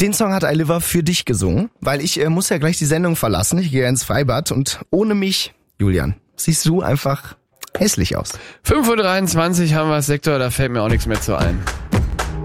Den Song hat Ailiva für dich gesungen, weil ich muss ja gleich die Sendung verlassen. Ich gehe ins Freibad und ohne mich, Julian, siehst du einfach hässlich aus. 5:23 Uhr haben wir das Sektor, da fällt mir auch nichts mehr zu ein.